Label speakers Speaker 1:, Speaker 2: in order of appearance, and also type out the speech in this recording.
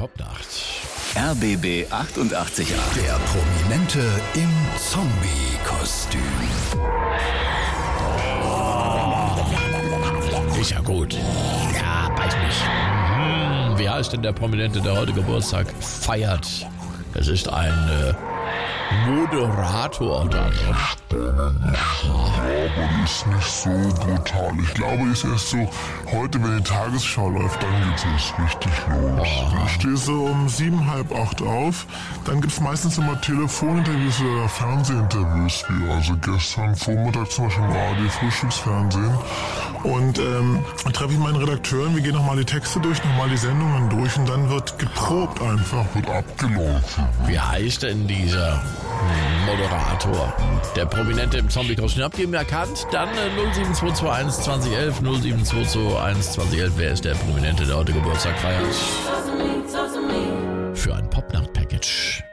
Speaker 1: Popnacht.
Speaker 2: RBB 88.8.
Speaker 3: Der Prominente im Zombie-Kostüm.
Speaker 1: Ist ja gut. Ja, beiß mich. Wie heißt denn der Prominente, der heute Geburtstag feiert? Es ist ein Moderator dann.
Speaker 4: Aber die ist nicht so brutal. Ich glaube, die ist erst so, heute, wenn die Tagesschau läuft, dann geht es richtig los. Ich stehe so um 7, halb 8 auf. Dann gibt es meistens immer Telefoninterviews oder Fernsehinterviews, wie also gestern Vormittag zum Beispiel im Radio Frühstücksfernsehen. Und dann treffe ich meinen Redakteuren, wir gehen nochmal die Texte durch, nochmal die Sendungen durch und dann wird geprobt einfach, wird abgelaufen.
Speaker 1: Wie heißt denn dieser Moderator? Der Prominente im Zombie-Kostüm. Habt ihr ihn erkannt? Dann 07221 2011, 07221 2011. Wer ist der Prominente, der heute Geburtstag feiert? Für ein Popnacht-Package.